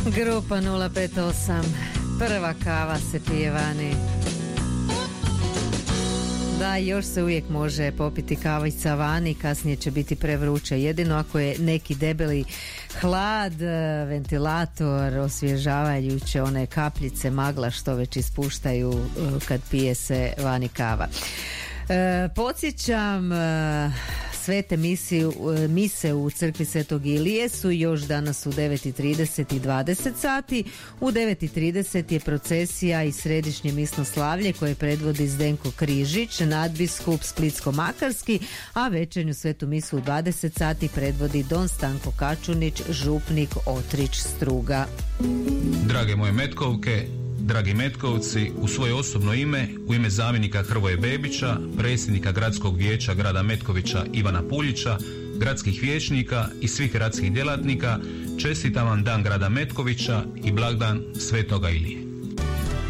Grupa 058, prva kava se pije vani. Da, još se uvijek može popiti kavica vani, kasnije će biti prevruće. Jedino ako je neki debeli hlad, ventilator, osvježavajuće one kapljice magla što već ispuštaju kad pije se vani kava. Podsjećam, svete mise u crkvi Svetog Ilije su još danas u 9:30 i 20 sati. U 9:30 je procesija i središnje misno slavlje koje predvodi Zdenko Križić, nadbiskup Splitsko-makarski, a večernju svetu misu u 20 sati predvodi Don Stanko Kačunić, župnik Otrić Struga. Drage moje Metkovke, dragi Metkovci, u svoje osobno ime, u ime zamjenika Hrvoje Bebića, predsjednika gradskog vijeća grada Metkovića Ivana Puljića, gradskih vijećnika i svih gradskih djelatnika, čestitam vam Dan grada Metkovića i blagdan Svetoga Ilije.